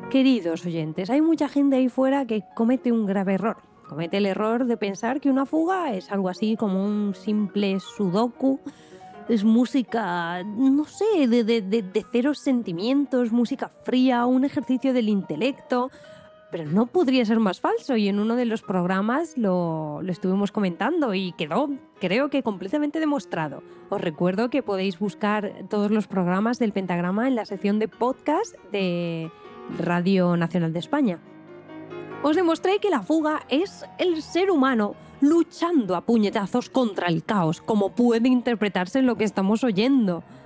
Queridos oyentes, hay mucha gente ahí fuera que comete un grave error. Comete el error de pensar que una fuga es algo así como un simple sudoku. Es música, no sé, de ceros sentimientos, música fría, un ejercicio del intelecto. Pero no podría ser más falso, y en uno de los programas lo estuvimos comentando y quedó, creo que completamente demostrado. Os recuerdo que podéis buscar todos los programas del Pentagrama en la sección de podcast de Radio Nacional de España. Os demostré que la fuga es el ser humano luchando a puñetazos contra el caos, como puede interpretarse en lo que estamos oyendo.